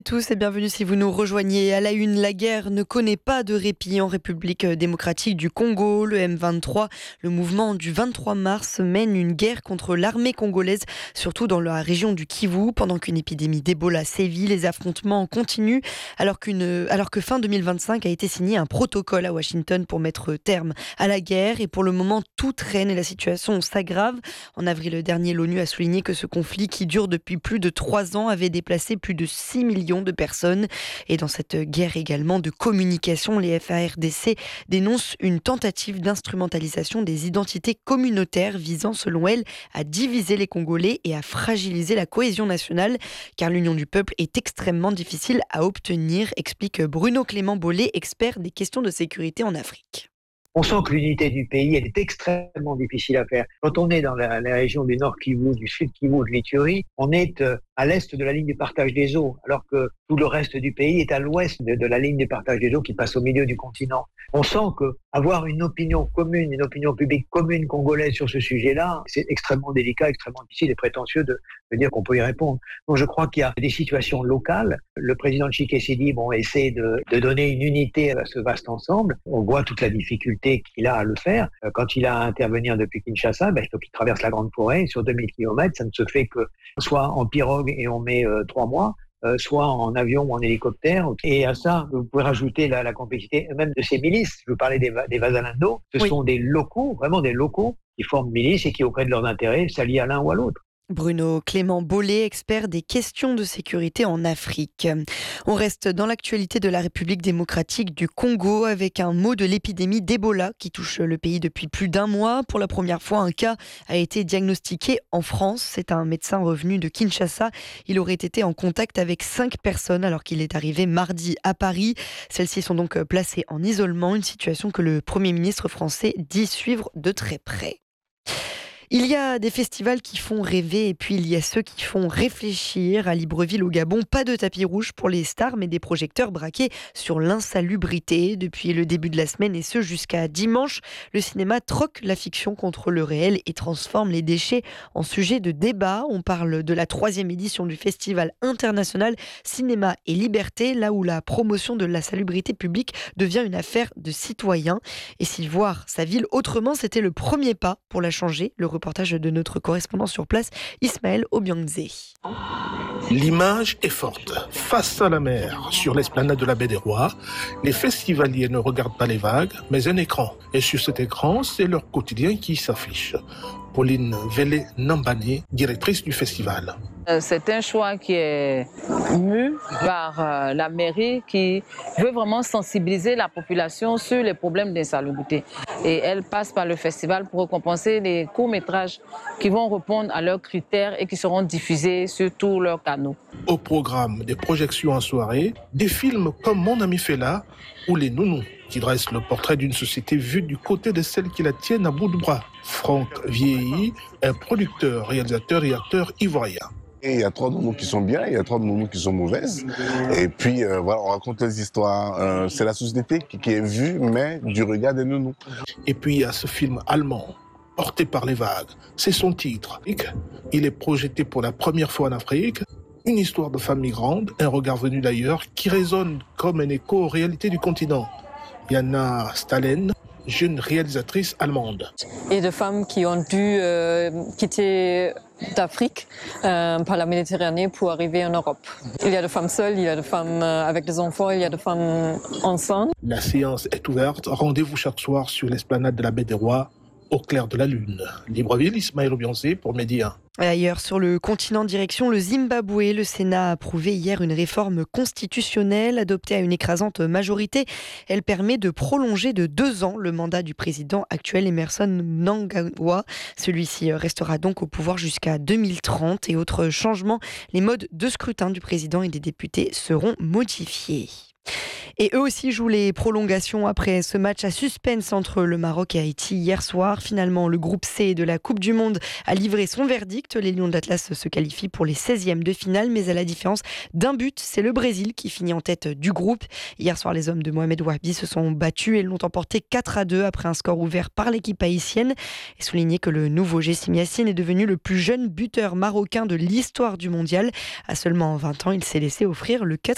Tous et bienvenue si vous nous rejoignez. À la une, la guerre ne connaît pas de répit en République démocratique du Congo. Le M23, le mouvement du 23 mars, mène une guerre contre l'armée congolaise, surtout dans la région du Kivu. Pendant qu'une épidémie d'Ebola sévit, les affrontements continuent, alors que fin 2025 a été signé un protocole à Washington pour mettre terme à la guerre. Et pour le moment, tout traîne et la situation s'aggrave. En avril dernier, l'ONU a souligné que ce conflit, qui dure depuis plus de 3 ans, avait déplacé plus de 6 millions de personnes. Et dans cette guerre également de communication, les FARDC dénoncent une tentative d'instrumentalisation des identités communautaires visant, selon elles, à diviser les Congolais et à fragiliser la cohésion nationale, car l'union du peuple est extrêmement difficile à obtenir, explique Bruno Clément Bollet, expert des questions de sécurité en Afrique. On sent que l'unité du pays, elle est extrêmement difficile à faire. Quand on est dans la région du Nord Kivu, du Sud Kivu, de l'Ituri, on est à l'est de la ligne de partage des eaux, alors que tout le reste du pays est à l'ouest de la ligne de partage des eaux qui passe au milieu du continent. On sent que avoir une opinion commune, une opinion publique commune congolaise sur ce sujet-là, c'est extrêmement délicat, extrêmement difficile et prétentieux de dire qu'on peut y répondre. Donc je crois qu'il y a des situations locales. Le président Tshisekedi essaie de donner une unité à ce vaste ensemble. On voit toute la difficulté qu'il a à le faire. Quand il a à intervenir depuis Kinshasa, il faut qu'il traverse la grande forêt sur 2000 km. Ça ne se fait que soit en pirogue et on met 3 mois, soit en avion ou en hélicoptère. Et à ça, vous pouvez rajouter la complexité même de ces milices. Je vous parlais des Wazalendo. Ce sont des locaux, vraiment des locaux, qui forment milices et qui, auprès de leurs intérêts, s'allient à l'un ou à l'autre. Bruno Clément Bollet, expert des questions de sécurité en Afrique. On reste dans l'actualité de la République démocratique du Congo avec un mot de l'épidémie d'Ebola qui touche le pays depuis plus d'1 mois. Pour la première fois, un cas a été diagnostiqué en France. C'est un médecin revenu de Kinshasa. Il aurait été en contact avec 5 personnes alors qu'il est arrivé mardi à Paris. Celles-ci sont donc placées en isolement, une situation que le Premier ministre français dit suivre de très près. Il y a des festivals qui font rêver et puis il y a ceux qui font réfléchir. À Libreville au Gabon, pas de tapis rouge pour les stars mais des projecteurs braqués sur l'insalubrité. Depuis le début de la semaine et ce jusqu'à dimanche, le cinéma troque la fiction contre le réel et transforme les déchets en sujet de débat. On parle de la 3e édition du festival international Cinéma et Liberté, là où la promotion de la salubrité publique devient une affaire de citoyens. Et si voir sa ville autrement, c'était le premier pas pour la changer. Le reportage de notre correspondant sur place, Ismaël Obiangze. L'image est forte. Face à la mer, sur l'esplanade de la baie des Rois, les festivaliers ne regardent pas les vagues, mais un écran. Et sur cet écran, c'est leur quotidien qui s'affiche. Pauline Vélé-Nambane, directrice du festival. C'est un choix qui est mu par la mairie qui veut vraiment sensibiliser la population sur les problèmes d'insalubrité. Et elle passe par le festival pour récompenser les courts-métrages qui vont répondre à leurs critères et qui seront diffusés sur tous leurs canaux. Au programme des projections en soirée, des films comme Mon ami Fela ou Les Nounous, qui dressent le portrait d'une société vue du côté de celles qui la tiennent à bout de bras. Franck Vieilly, un producteur, réalisateur et acteur ivoirien. Et il y a 3 nounous qui sont bien, il y a 3 nounous qui sont mauvaises. Et puis, on raconte les histoires. C'est la société qui est vue, mais du regard des nounous. Et puis, il y a ce film allemand, Porté par les vagues. C'est son titre. Il est projeté pour la première fois en Afrique. Une histoire de femme migrante, un regard venu d'ailleurs, qui résonne comme un écho aux réalités du continent. Yana Stalen, jeune réalisatrice allemande. Et de femmes qui ont dû quitter d'Afrique par la Méditerranée pour arriver en Europe. Il y a des femmes seules, il y a des femmes avec des enfants, il y a des femmes enceintes. La séance est ouverte. Rendez-vous chaque soir sur l'esplanade de la baie des Rois, au clair de la lune. Libreville, Ismaël Obiangze pour Média. Ailleurs sur le continent, direction le Zimbabwe, le Sénat a approuvé hier une réforme constitutionnelle adoptée à une écrasante majorité. Elle permet de prolonger de 2 ans le mandat du président actuel Emmerson Mnangagwa. Celui-ci restera donc au pouvoir jusqu'à 2030. Et autre changement, les modes de scrutin du président et des députés seront modifiés. Et eux aussi jouent les prolongations après ce match à suspense entre le Maroc et Haïti hier soir. Finalement, le groupe C de la Coupe du Monde a livré son verdict. Les Lions d'Atlas se qualifient pour les 16e de finale, mais à la différence d'un but, c'est le Brésil qui finit en tête du groupe. Hier soir, les hommes de Mohamed Wahbi se sont battus et l'ont emporté 4-2 après un score ouvert par l'équipe haïtienne. Et souligner que le nouveau Jessim Yassine est devenu le plus jeune buteur marocain de l'histoire du mondial. À seulement 20 ans, il s'est laissé offrir le 4e